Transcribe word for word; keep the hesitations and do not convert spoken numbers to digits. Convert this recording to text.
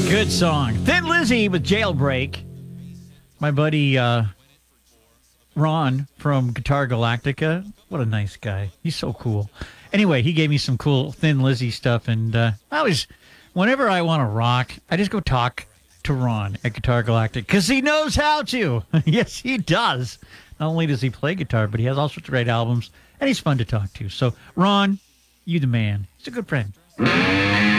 Good song. Thin Lizzy with Jailbreak. My buddy uh, Ron from Guitar Galactica. What a nice guy. He's so cool. Anyway, he gave me some cool Thin Lizzy stuff. And uh, I was, whenever I want to rock, I just go talk to Ron at Guitar Galactic because he knows how to. Yes, he does. Not only does he play guitar, but he has all sorts of great albums. And he's fun to talk to. So, Ron, you the man. He's a good friend.